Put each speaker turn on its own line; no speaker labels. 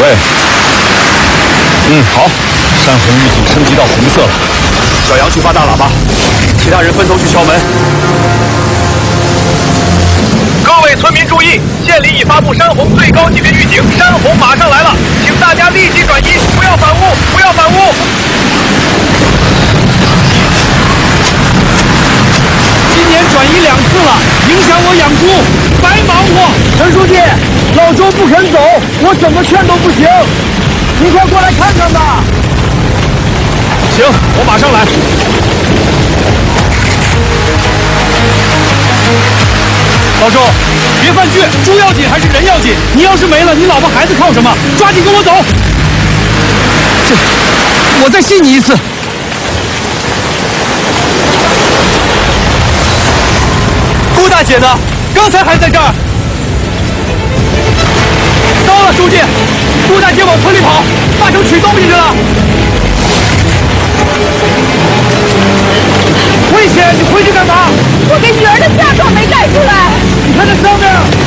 喂，好，山红预警升级到红色了。小杨去发大喇叭，其他人分头去敲门。
各位村民注意，县里已发布山洪最高级别预警，山洪马上来了，请大家立即转移，不要反屋，不要反屋。
今年转移2次了，影响我养猪，白忙活。陈书记，老周不肯走，我怎么劝都不行，你快过来看看吧。
行，我马上来。
老周，别犯倔，猪要紧还是人要紧？你要是没了，你老婆孩子靠什么？抓紧跟我走。我再信你一次。顾大姐呢？刚才还在这儿。糟了，书记，顾大姐往村里跑，八成取东西去了。危险！你回去干嘛？
我给女儿的嫁妆没带出来。
你看那上面。